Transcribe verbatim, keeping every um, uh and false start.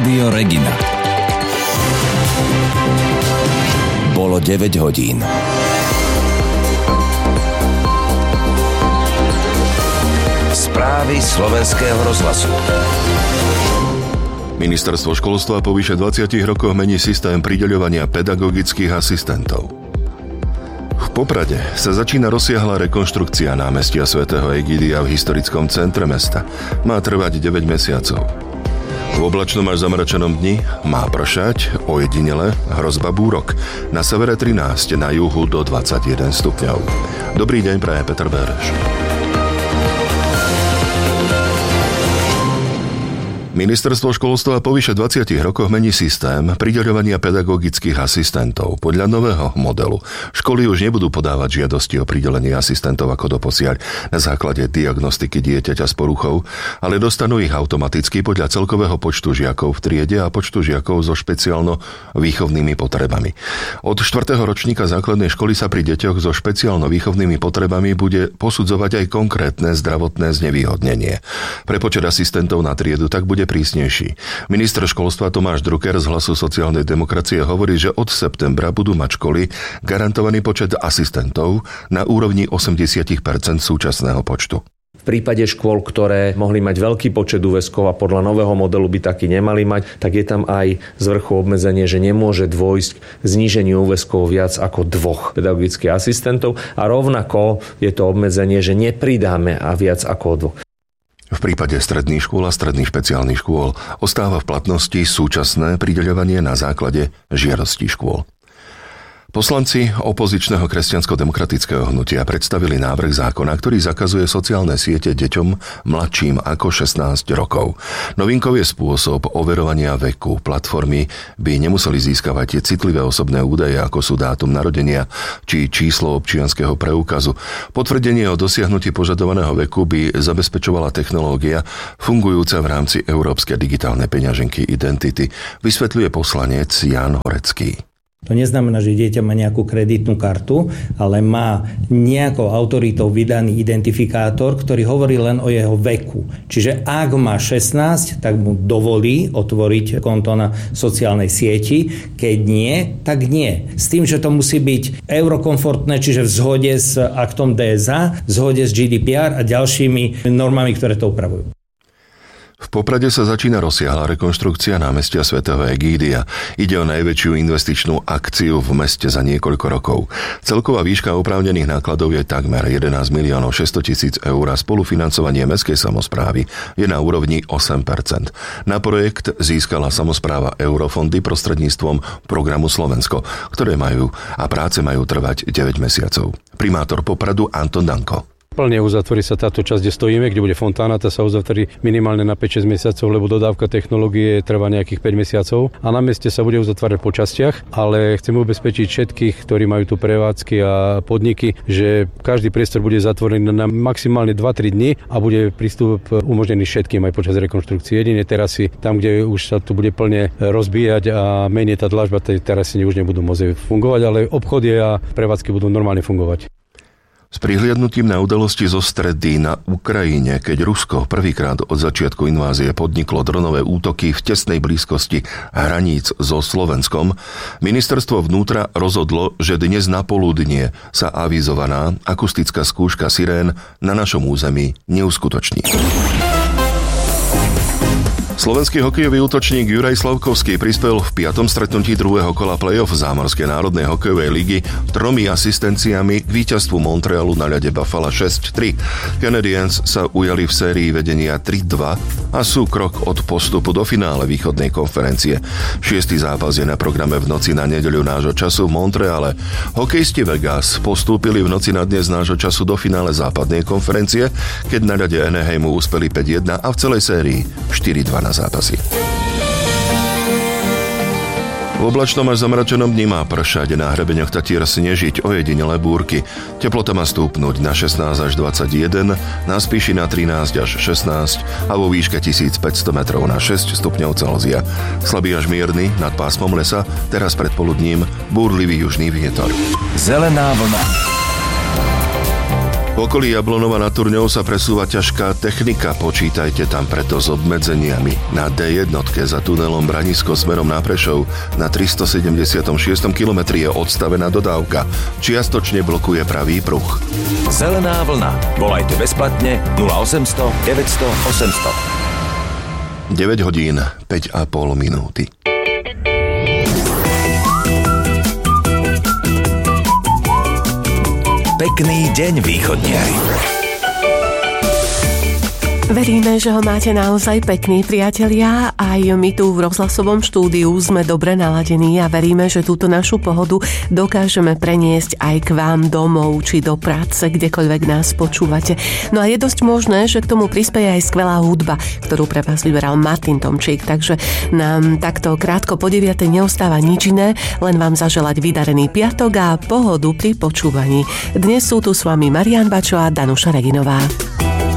Rádio Regina. Bolo deväť hodín. Správy slovenského rozhlasu. Ministerstvo školstva po vyše dvadsiatich rokoch mení systém prideľovania pedagogických asistentov. V Poprade sa začína rozsiahla rekonštrukcia námestia svätého Egídia v historickom centre mesta. Má trvať deväť mesiacov. V oblačnom až zamračenom dni má pršať, ojedinele hrozba búrok. Na severe trinásť, na juhu do dvadsaťjeden stupňov. Dobrý deň, praje Peter Béreš. Ministerstvo školstva po vyše dvadsiatich rokoch mení systém prideľovania pedagogických asistentov. Podľa nového modelu školy už nebudú podávať žiadosti o pridelenie asistentov ako doposiaľ na základe diagnostiky dieťaťa s poruchou, ale dostanú ich automaticky podľa celkového počtu žiakov v triede a počtu žiakov so špeciálno výchovnými potrebami. Od štvrtého ročníka základnej školy sa pri deťoch so špeciálno výchovnými potrebami bude posudzovať aj konkrétne zdravotné znevýhodnenie. Pre počet asistentov na triedu tak bude prísnejší. Minister školstva Tomáš Drucker z Hlasu sociálnej demokracie hovorí, že od septembra budú mať školy garantovaný počet asistentov na úrovni osemdesiat percent súčasného počtu. V prípade škôl, ktoré mohli mať veľký počet úväzkov a podľa nového modelu by taký nemali mať, tak je tam aj z vrchu obmedzenie, že nemôže dôjsť k zníženiu úväzkov viac ako dvoch pedagogických asistentov a rovnako je to obmedzenie, že nepridáme a viac ako dvoch. V prípade stredných škôl a stredných špeciálnych škôl ostáva v platnosti súčasné prideľovanie na základe žiadostí škôl. Poslanci opozičného kresťansko-demokratického hnutia predstavili návrh zákona, ktorý zakazuje sociálne siete deťom mladším ako šestnásť rokov. Novinkou je spôsob overovania veku. Platformy by nemuseli získavať citlivé osobné údaje, ako sú dátum narodenia či číslo občianskeho preukazu. Potvrdenie o dosiahnutí požadovaného veku by zabezpečovala technológia fungujúca v rámci Európskej digitálnej peňaženky Identity, vysvetľuje poslanec Ján Horecký. To neznamená, že dieťa má nejakú kreditnú kartu, ale má nejakou autoritou vydaný identifikátor, ktorý hovorí len o jeho veku. Čiže ak má šestnásť, tak mu dovolí otvoriť konto na sociálnej sieti. Keď nie, tak nie. S tým, že to musí byť eurokomfortné, čiže v zhode s aktom dé es á, v zhode s gé dé pé er a ďalšími normami, ktoré to upravujú. V Poprade sa začína rozsiahla rekonštrukcia námestia svätého Egídia. Ide o najväčšiu investičnú akciu v meste za niekoľko rokov. Celková výška oprávnených nákladov je takmer jedenásť miliónov šesťsto tisíc eur a spolufinancovanie mestskej samosprávy je na úrovni osem percent. Na projekt získala samospráva eurofondy prostredníctvom programu Slovensko, ktoré majú a práce majú trvať deväť mesiacov. Primátor Popradu Anton Danko. Plne uzatvorí sa táto časť, kde stojíme, kde bude fontána, tá sa uzatvorí minimálne na päť šesť mesiacov, lebo dodávka technológie trvá nejakých päť mesiacov a na meste sa bude uzatvárať po častiach, ale chceme ubezpečiť všetkých, ktorí majú tu prevádzky a podniky, že každý priestor bude zatvorený na maximálne dva tri dni a bude prístup umožnený všetkým aj počas rekonštrukcie. Jedine terasy, tam, kde už sa tu bude plne rozbíjať a menej tá dlažba, tej terasy už nebudú môcť fungovať, ale obchody a prevádzky budú normálne fungovať. S prihliadnutím na udalosti zo stredy na Ukrajine, keď Rusko prvýkrát od začiatku invázie podniklo dronové útoky v tesnej blízkosti hraníc so Slovenskom, ministerstvo vnútra rozhodlo, že dnes na poludnie sa avizovaná akustická skúška sirén na našom území neuskutoční. Slovenský hokejový útočník Juraj Slavkovský prispel v piatom stretnutí druhého kola play-off Zámorskej národnej hokejovej ligy tromi asistenciami k víťazstvu Montrealu na ľade Buffalo šesť tri. Canadiens sa ujali v sérii vedenia tri dva a sú krok od postupu do finále východnej konferencie. Šiestý zápas je na programe v noci na nedeľu nášho času v Montreale. Hokejisti Vegas postúpili v noci na dnes nášho času do finále západnej konferencie, keď na ľade Anaheimu uspeli päť jedna a v celej sérii štyri dva na zápasy. V oblačnom až zamračenom dni má pršať, na hrebeňoch Tatier snežiť, ojedinelé búrky. Teplota má stúpnuť na šestnásť až dvadsaťjeden, na Spíši na trinásť až šestnásť a vo výške tisícpäťsto metrov na šesť stupňov Celzia. Slabý až mierny nad pásmom lesa, teraz predpoludním búrlivý južný vietor. Zelená vlna. V okolí Jablonova nad Turňou sa presúva ťažká technika, počítajte tam preto s obmedzeniami. Na dé jedna za tunelom Branisko smerom na Prešov na tristosedemdesiatom šiestom kilometri je odstavená dodávka. Čiastočne blokuje pravý pruh. Zelená vlna. Volajte bezplatne nula osemsto deväťsto osemsto. deväť hodín, päť a pol minúty. Pekný deň, východniari. Veríme, že ho máte naozaj pekný, priatelia. Aj my tu v rozhlasovom štúdiu sme dobre naladení a veríme, že túto našu pohodu dokážeme preniesť aj k vám domov či do práce, kdekoľvek nás počúvate. No a je dosť možné, že k tomu prispieje aj skvelá hudba, ktorú pre vás vyberal Martin Tomčík. Takže nám takto krátko po deviatej neostáva nič iné, len vám zaželať vydarený piatok a pohodu pri počúvaní. Dnes sú tu s vami Marián Bačo a Danuša Reginová.